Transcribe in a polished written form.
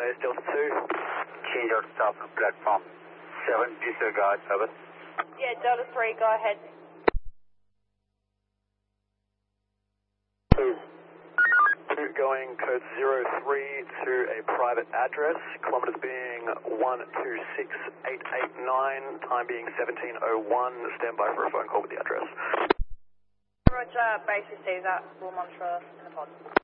base, Delta 2. Change out stop on platform 7, disregard, over. Yeah, Delta 3, go ahead. Going code 03 to a private address, kilometers being 126889, time being 1701, stand by for a phone call with the address. Roger, base receives that, we'll monitor in the pod.